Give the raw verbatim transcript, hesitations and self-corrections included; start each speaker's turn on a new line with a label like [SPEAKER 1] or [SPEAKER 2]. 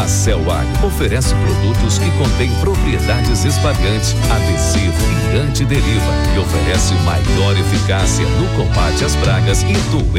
[SPEAKER 1] A Celwag oferece produtos que contêm propriedades espalhantes, adesivo e antideriva e oferece maior eficácia no combate às pragas e doenças.